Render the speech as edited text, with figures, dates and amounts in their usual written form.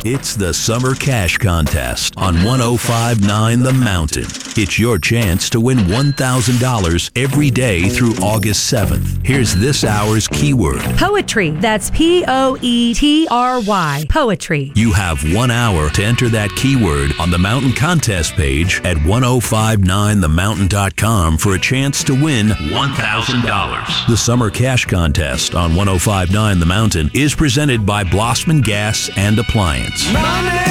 It's the Summer Cash Contest on 105.9 The Mountain. It's your chance to win $1,000 every day through August 7th. Here's this hour's keyword. Poetry. That's Poetry. Poetry. You have 1 hour to enter that keyword on the Mountain Contest page at 1059themountain.com for a chance to win $1,000. The Summer Cash Contest on 105.9 The Mountain is presented by Blossman Gas and Appliance. Money!